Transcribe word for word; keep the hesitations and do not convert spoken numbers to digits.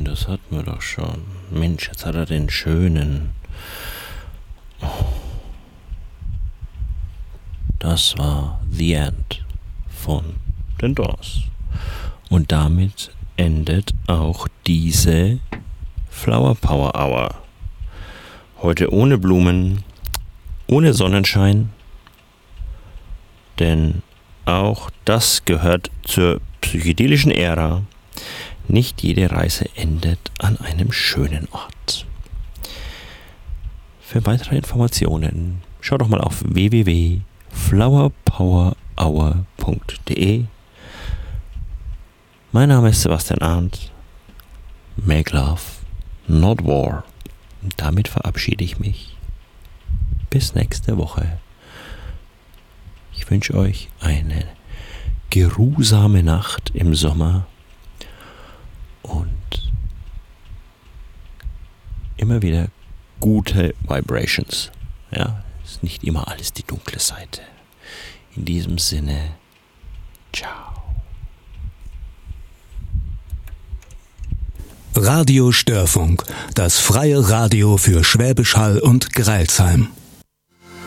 das hatten wir doch schon. Mensch, jetzt hat er den schönen. Das war The End von den Doors. Und damit endet auch diese Flower Power Hour. Heute ohne Blumen, ohne Sonnenschein, denn auch das gehört zur psychedelischen Ära. Nicht jede Reise endet an einem schönen Ort. Für weitere Informationen schau doch mal auf w w w punkt flower power hour punkt d e. Mein Name ist Sebastian Arndt. Make love, not war. Und damit verabschiede ich mich. Bis nächste Woche. Ich wünsche euch eine geruhsame Nacht im Sommer und immer wieder gute Vibrations. Ja, ist nicht immer alles die dunkle Seite. In diesem Sinne, ciao. Radio Störfunk, das freie Radio für Schwäbisch Hall und Greilsheim.